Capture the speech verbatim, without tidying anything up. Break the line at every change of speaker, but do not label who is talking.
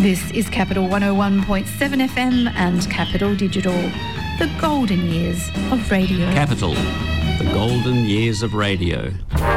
This is Capital one oh one point seven F M and Capital Digital, the golden years of radio.
Capital, the golden years of radio.